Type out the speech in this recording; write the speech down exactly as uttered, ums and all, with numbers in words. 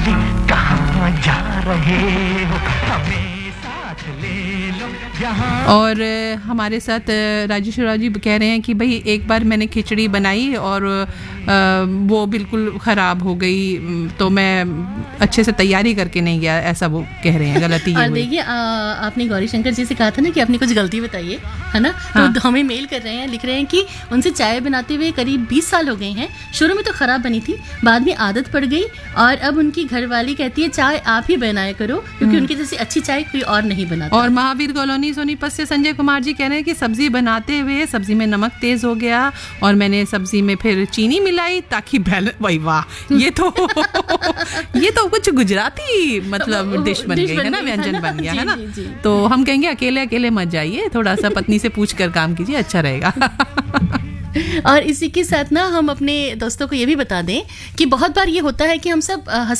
Darling कहाँ जा रहे हो, हमें साथ ले लो जहाँ। और हमारे साथ राजेश्वरा जी कह रहे हैं कि भाई एक बार मैंने खिचड़ी बनाई और आ, वो बिल्कुल ख़राब हो गई, तो मैं अच्छे से तैयारी करके नहीं गया, ऐसा वो कह रहे हैं, गलती और देखिए आपने गौरी शंकर जी से कहा था ना कि अपनी कुछ गलती बताइए, है ना। हाँ। तो हमें मेल कर रहे हैं, लिख रहे हैं कि उनसे चाय बनाते हुए करीब बीस साल हो गए हैं। शुरू में तो ख़राब बनी थी, बाद में आदत पड़ गई और अब उनकी घरवाली कहती है चाय आप ही बनाया करो, क्योंकि उनकी जैसी अच्छी चाय कोई और नहीं बनाता। और महावीर कॉलोनी सोनीपत से संजय कुमार जी कह रहे हैं कि सब्जी बनाते हुए सब्जी में नमक तेज हो गया और मैंने सब्जी में फिर चीनी मिलाई ताकि बैलेंस। भाई वाह, ये तो ये तो कुछ गुजराती मतलब डिश बन गई है ना, व्यंजन बन गया है ना। तो हम कहेंगे अकेले अकेले मत जाइए, थोड़ा सा पत्नी से पूछ कर काम कीजिए, अच्छा रहेगा। और इसी के साथ ना हम अपने दोस्तों को ये भी बता दें कि बहुत बार ये होता है कि हम सब